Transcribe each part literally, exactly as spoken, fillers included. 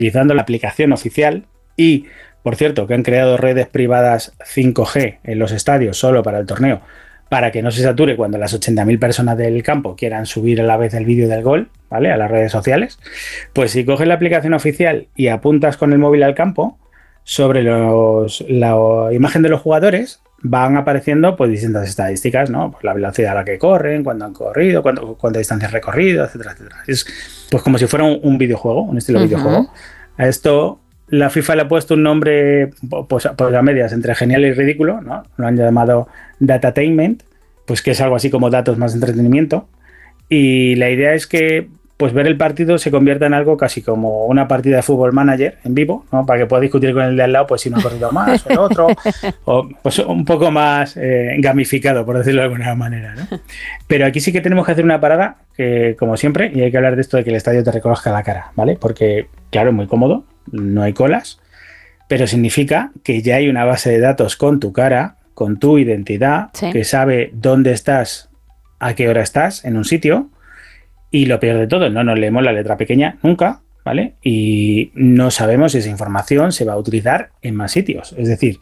utilizando la aplicación oficial y, por cierto, que han creado redes privadas cinco G en los estadios solo para el torneo, para que no se sature cuando las ochenta mil personas del campo quieran subir a la vez el vídeo del gol, ¿vale?, a las redes sociales. Pues si coges la aplicación oficial y apuntas con el móvil al campo, sobre los, la imagen de los jugadores van apareciendo pues distintas estadísticas, ¿no? Pues la velocidad a la que corren, cuándo han corrido, cuánto, cuánta distancia han recorrido, etcétera, etcétera. Es pues como si fuera un, un videojuego, un estilo uh-huh. videojuego. A esto la FIFA le ha puesto un nombre pues, pues a medias entre genial y ridículo, ¿no? Lo han llamado Datatainment, pues que es algo así como datos más entretenimiento. Y la idea es que pues ver el partido se convierta en algo casi como una partida de Fútbol Manager en vivo, ¿no? Para que pueda discutir con el de al lado, pues si uno ha corrido más o el otro, o pues un poco más eh, gamificado, por decirlo de alguna manera, ¿no? Pero aquí sí que tenemos que hacer una parada, que como siempre, y hay que hablar de esto de que el estadio te reconozca la cara, ¿vale? Porque, claro, es muy cómodo, no hay colas, pero significa que ya hay una base de datos con tu cara, con tu identidad, sí. que sabe dónde estás, a qué hora estás en un sitio. Y lo peor de todo, no nos leemos la letra pequeña nunca, ¿vale? Y no sabemos si esa información se va a utilizar en más sitios. Es decir,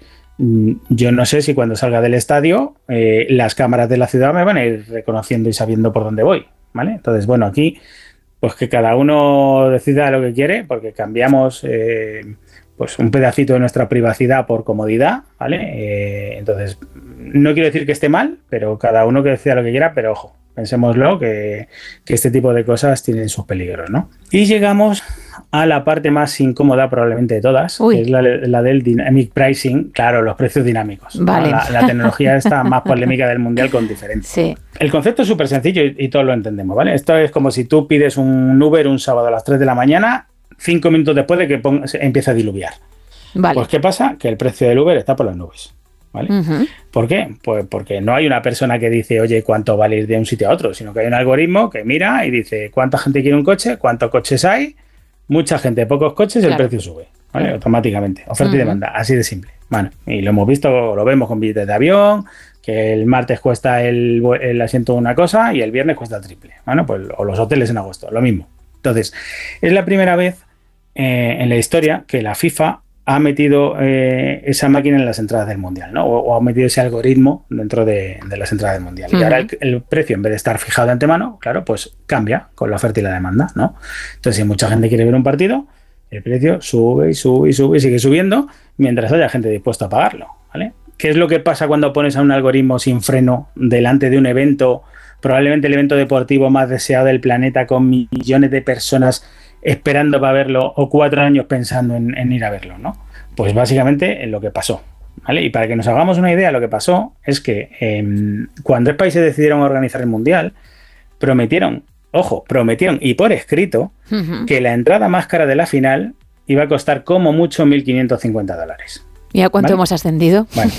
yo no sé si cuando salga del estadio eh, las cámaras de la ciudad me van a ir reconociendo y sabiendo por dónde voy, ¿vale? Entonces, bueno, aquí pues que cada uno decida lo que quiere, porque cambiamos eh, pues un pedacito de nuestra privacidad por comodidad, ¿vale? Eh, entonces, no quiero decir que esté mal, pero cada uno que decida lo que quiera, pero ojo, pensémoslo, que, que este tipo de cosas tienen sus peligros, ¿no? Y llegamos a la parte más incómoda probablemente de todas, Uy. que es la, la del dynamic pricing, claro, los precios dinámicos. Vale. ¿no? La, la tecnología esta más polémica del mundial con diferencia. Sí. El concepto es súper sencillo y, y todos lo entendemos, ¿vale? Esto es como si tú pides un Uber un sábado a las tres de la mañana, cinco minutos después de que ponga, empiece a diluviar. Vale. Pues ¿qué pasa? Que el precio del Uber está por las nubes. ¿Vale? Uh-huh. ¿Por qué? Pues porque no hay una persona que dice, oye, ¿cuánto vale ir de un sitio a otro? Sino que hay un algoritmo que mira y dice, ¿cuánta gente quiere un coche? ¿Cuántos coches hay? Mucha gente, pocos coches, claro. El precio sube, ¿vale? Uh-huh. Automáticamente, oferta uh-huh. y demanda, así de simple. Bueno, y lo hemos visto, lo vemos con billetes de avión, que el martes cuesta el, el asiento una cosa y el viernes cuesta el triple. Bueno, pues o los hoteles en agosto, lo mismo. Entonces, es la primera vez eh, en la historia que la FIFA ha metido eh, esa máquina en las entradas del Mundial, ¿no? O, o ha metido ese algoritmo dentro de, de las entradas del Mundial. Uh-huh. Y ahora el, el precio, en vez de estar fijado de antemano, claro, pues cambia con la oferta y la demanda, ¿no? Entonces, si mucha gente quiere ver un partido, el precio sube y sube y sube y sigue subiendo mientras haya gente dispuesta a pagarlo, ¿vale? ¿Qué es lo que pasa cuando pones a un algoritmo sin freno delante de un evento, probablemente el evento deportivo más deseado del planeta, con millones de personas esperando para verlo o cuatro años pensando en, en ir a verlo, ¿no? Pues básicamente lo que pasó, ¿vale? Y para que nos hagamos una idea, lo que pasó es que eh, cuando los países decidieron organizar el Mundial, prometieron, ojo, prometieron y por escrito uh-huh. que la entrada más cara de la final iba a costar como mucho mil quinientos cincuenta dólares. ¿Y a cuánto ¿vale? hemos ascendido? Bueno,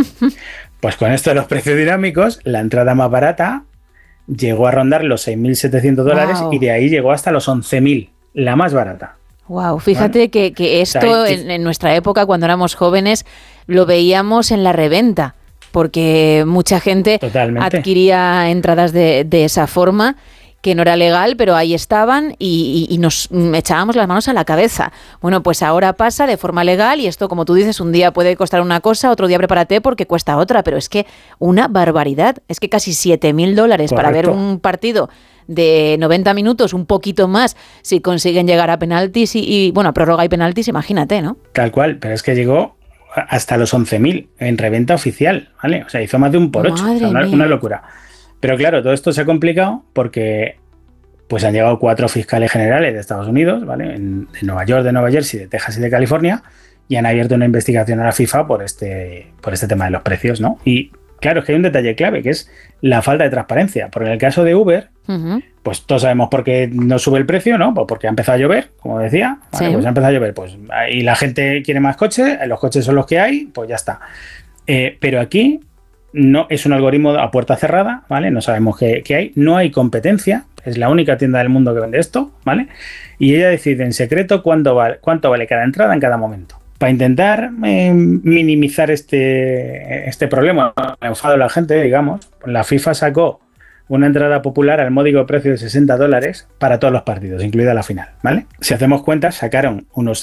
pues con esto de los precios dinámicos, la entrada más barata llegó a rondar los seis mil setecientos dólares wow. y de ahí llegó hasta los once mil. La más barata. Wow, fíjate ¿vale? que, que esto o sea, en, en nuestra época, cuando éramos jóvenes, lo veíamos en la reventa, porque mucha gente Totalmente. adquiría entradas de, de esa forma, que no era legal, pero ahí estaban y, y, y nos echábamos las manos a la cabeza. Bueno, pues ahora pasa de forma legal y esto, como tú dices, un día puede costar una cosa, otro día prepárate porque cuesta otra, pero es que una barbaridad, es que casi siete mil dólares para ver un partido de noventa minutos, un poquito más, si consiguen llegar a penaltis y, y bueno, a prórroga y penaltis, imagínate, ¿no? Tal cual, pero es que llegó hasta los once mil en reventa oficial, ¿vale? O sea, hizo más de un por ocho, o sea, una, una locura. Pero claro, todo esto se ha complicado porque pues han llegado cuatro fiscales generales de Estados Unidos, ¿vale? En, de Nueva York, de Nueva Jersey, de Texas y de California, y han abierto una investigación a la FIFA por este, por este tema de los precios, ¿no? Y claro, es que hay un detalle clave, que es la falta de transparencia. Porque en el caso de Uber, uh-huh. pues todos sabemos por qué no sube el precio, ¿no? Pues porque ha empezado a llover, como decía. Vale, sí. Pues ha empezado a llover, pues y la gente quiere más coches, los coches son los que hay, pues ya está. Eh, pero aquí no es un algoritmo a puerta cerrada, ¿vale? No sabemos qué, qué hay, no hay competencia, es la única tienda del mundo que vende esto, ¿vale? Y ella decide en secreto cuánto vale, cuánto vale cada entrada en cada momento. Para intentar eh, minimizar este, este problema, ha enfadado a la gente, digamos, la FIFA sacó una entrada popular al módico precio de sesenta dólares para todos los partidos, incluida la final, ¿vale? Si hacemos cuentas, sacaron unos